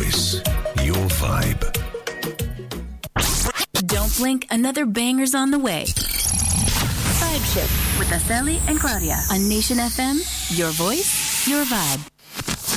voice, your vibe. Don't blink, another banger's on the way. Vibe Shift with Araceli and Claudia on Nation FM. Your voice, your vibe.